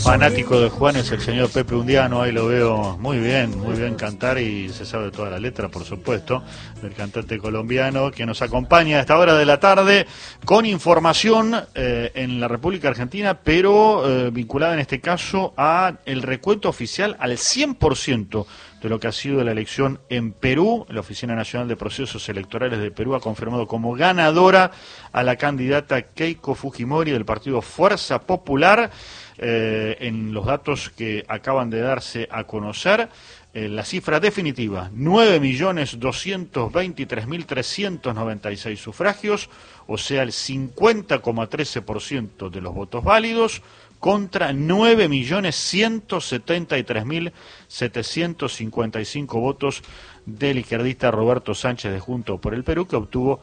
fanático de Juan es el señor Pepe Undiano, ahí lo veo muy bien cantar y se sabe toda la letra, por supuesto, del cantante colombiano que nos acompaña a esta hora de la tarde con información en la República Argentina, pero vinculada en este caso a el recuento oficial al 100% de lo que ha sido la elección en Perú. La Oficina Nacional de Procesos Electorales de Perú ha confirmado como ganadora a la candidata Keiko Fujimori del partido Fuerza Popular. En los datos que acaban de darse a conocer, la cifra definitiva, 9.223.396 sufragios, o sea, el 50,13% de los votos válidos, contra 9.173.755 votos del izquierdista Roberto Sánchez de Juntos por el Perú, que obtuvo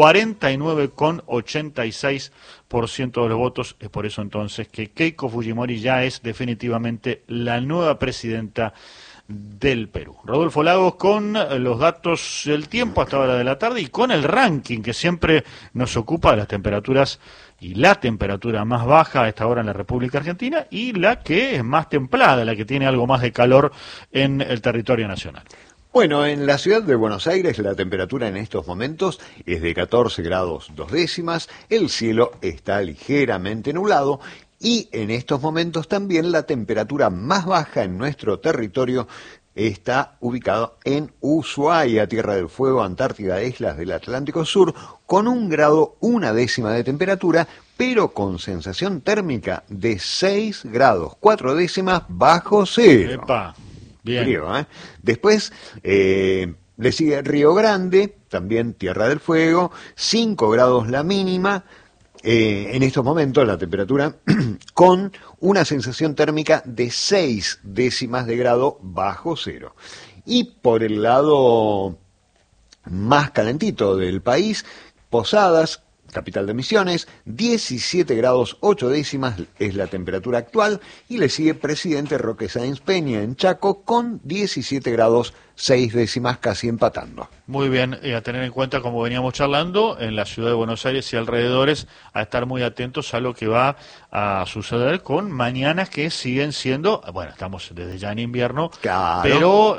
49,86% de los votos. Es por eso entonces que Keiko Fujimori ya es definitivamente la nueva presidenta del Perú. Rodolfo Lagos con los datos del tiempo hasta hora de la tarde y con el ranking que siempre nos ocupa de las temperaturas, y la temperatura más baja a esta hora en la República Argentina y la que es más templada, la que tiene algo más de calor en el territorio nacional. Bueno, en la ciudad de Buenos Aires la temperatura en estos momentos es de 14 grados 2 décimas, el cielo está ligeramente nublado y en estos momentos también la temperatura más baja en nuestro territorio está ubicada en Ushuaia, Tierra del Fuego, Antártida, Islas del Atlántico Sur, con 1 grado 1 décima de temperatura, pero con sensación térmica de 6 grados 4 décimas bajo cero. ¡Epa! Bien. Frío, ¿eh? Después le sigue Río Grande, también Tierra del Fuego, 5 grados la mínima, en estos momentos la temperatura con una sensación térmica de 6 décimas de grado bajo cero. Y por el lado más calentito del país, Posadas, capital de Misiones, 17 grados 8 décimas es la temperatura actual, y le sigue Presidente Roque Sáenz Peña en Chaco con 17 grados 6 décimas, casi empatando. Muy bien, y a tener en cuenta, como veníamos charlando, en la ciudad de Buenos Aires y alrededores, a estar muy atentos a lo que va a suceder con mañanas que siguen siendo, bueno, estamos desde ya en invierno, claro, pero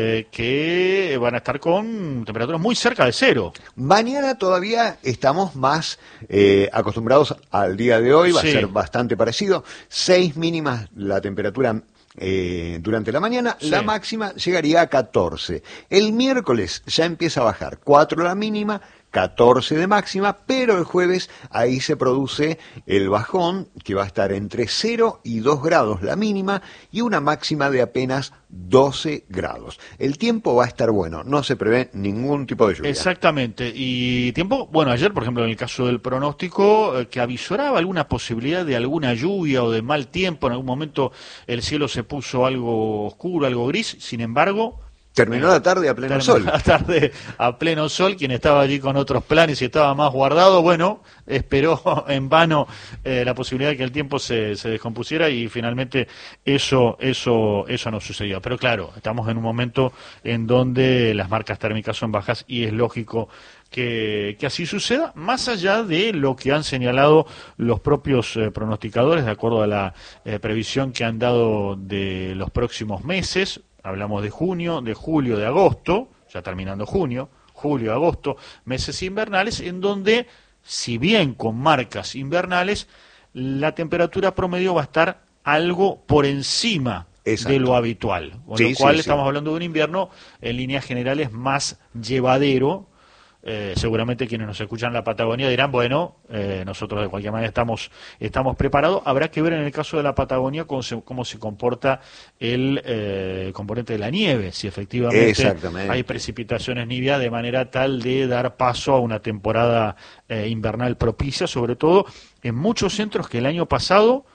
que van a estar con temperaturas muy cerca de cero. Mañana todavía estamos más acostumbrados al día de hoy, va a ser bastante parecido, 6 mínimas la temperatura durante la mañana, la máxima llegaría a 14. El miércoles ya empieza a bajar, 4 la mínima, 14 de máxima, pero el jueves ahí se produce el bajón, que va a estar entre 0 y 2 grados la mínima y una máxima de apenas 12 grados. El tiempo va a estar bueno, no se prevé ningún tipo de lluvia. Exactamente, y tiempo, bueno, ayer por ejemplo en el caso del pronóstico que avisoraba alguna posibilidad de alguna lluvia o de mal tiempo, en algún momento el cielo se puso algo oscuro, algo gris, sin embargo... Terminó la tarde a pleno sol. La tarde a pleno sol, quien estaba allí con otros planes y estaba más guardado, bueno, esperó en vano la posibilidad de que el tiempo se descompusiera y finalmente eso no sucedió. Pero claro, estamos en un momento en donde las marcas térmicas son bajas y es lógico que así suceda, más allá de lo que han señalado los propios pronosticadores, de acuerdo a la previsión que han dado de los próximos meses. Hablamos de junio, de julio, de agosto, ya terminando junio, julio, agosto, meses invernales, en donde, si bien con marcas invernales, la temperatura promedio va a estar algo por encima de lo habitual. Con lo cual estamos hablando de un invierno, en líneas generales, más llevadero. Seguramente quienes nos escuchan en la Patagonia dirán, bueno, nosotros de cualquier manera estamos preparados. Habrá que ver en el caso de la Patagonia cómo se comporta el componente de la nieve, si efectivamente hay precipitaciones niveas de manera tal de dar paso a una temporada invernal propicia, sobre todo en muchos centros que el año pasado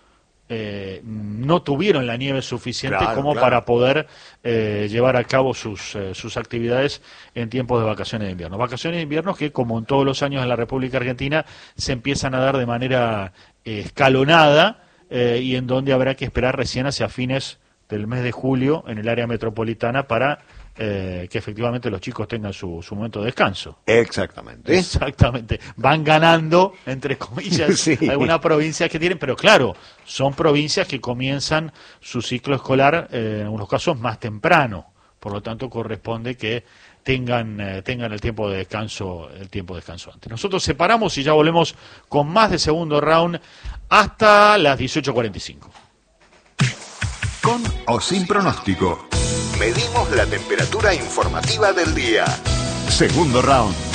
no tuvieron la nieve suficiente para poder llevar a cabo sus actividades en tiempos de vacaciones de invierno. Vacaciones de invierno que, como en todos los años en la República Argentina, se empiezan a dar de manera escalonada y en donde habrá que esperar recién hacia fines del mes de julio en el área metropolitana para que efectivamente los chicos tengan su momento de descanso. Exactamente. Exactamente. Van ganando, entre comillas, Sí. algunas provincias que tienen, pero claro, son provincias que comienzan su ciclo escolar, en algunos casos, más temprano. Por lo tanto, corresponde que tengan el tiempo de descanso antes. Nosotros separamos y ya volvemos con más de segundo round hasta las 18:45. Con o sin pronóstico. Medimos la temperatura informativa del día. Segundo round.